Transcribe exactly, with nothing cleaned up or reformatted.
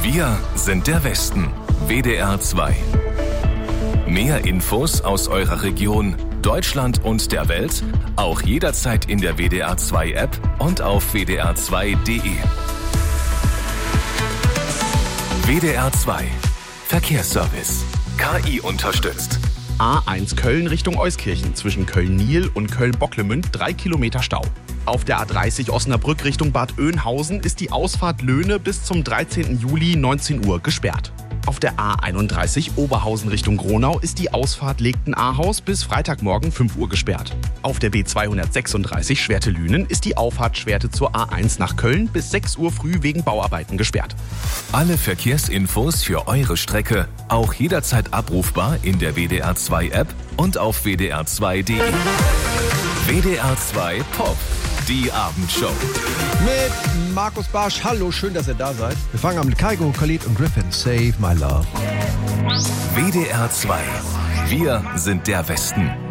Wir sind der Westen. W D R zwei. Mehr Infos aus eurer Region, Deutschland und der Welt, auch jederzeit in der W D R zwei App und auf w d r zwei punkt d e. W D R zwei. Verkehrsservice. K I unterstützt. A eins Köln Richtung Euskirchen zwischen Köln-Niel und Köln-Bocklemünd drei Kilometer Stau. Auf der A dreißig Osnabrück Richtung Bad Oeynhausen ist die Ausfahrt Löhne bis zum dreizehnten Juli neunzehn Uhr gesperrt. Auf der A einunddreißig Oberhausen Richtung Gronau ist die Ausfahrt Legten-Ahaus bis Freitagmorgen fünf Uhr gesperrt. Auf der B zweihundertsechsunddreißig Schwerte-Lünen ist die Auffahrt Schwerte zur A eins nach Köln bis sechs Uhr früh wegen Bauarbeiten gesperrt. Alle Verkehrsinfos für eure Strecke auch jederzeit abrufbar in der W D R zwei App und auf w d r zwei punkt d e. W D R zwei Pop. Die Abendshow. Mit Markus Barsch. Hallo, schön, dass ihr da seid. Wir fangen an mit Kygo, Khalid und Griffin. Save My Love. W D R zwei. Wir sind der Westen.